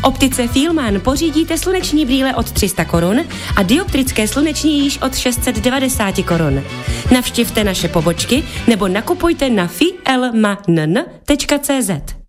optice Fielmann pořídíte sluneční brýle od 300 korun a dioptrické sluneční již od 690 korun. Navštivte naše pobočky nebo nakupujte na fielmann.cz.